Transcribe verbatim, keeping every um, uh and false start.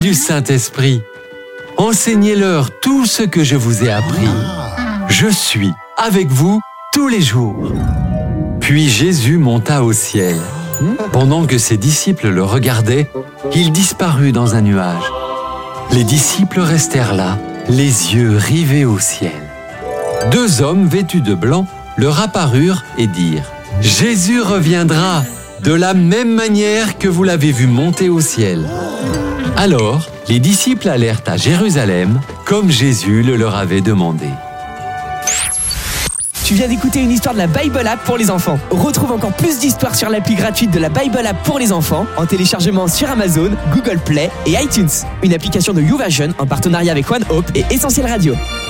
du Saint-Esprit. Enseignez-leur tout ce que je vous ai appris. Je suis avec vous tous les jours. » Puis Jésus monta au ciel. Pendant que ses disciples le regardaient, il disparut dans un nuage. Les disciples restèrent là, les yeux rivés au ciel. Deux hommes vêtus de blanc leur apparurent et dirent « Jésus reviendra de la même manière que vous l'avez vu monter au ciel. » Alors, les disciples allèrent à Jérusalem, comme Jésus le leur avait demandé. Tu viens d'écouter une histoire de la Bible App pour les enfants. Retrouve encore plus d'histoires sur l'appli gratuite de la Bible App pour les enfants en téléchargement sur Amazon, Google Play et iTunes. Une application de YouVersion en partenariat avec OneHope et Essentiel Radio.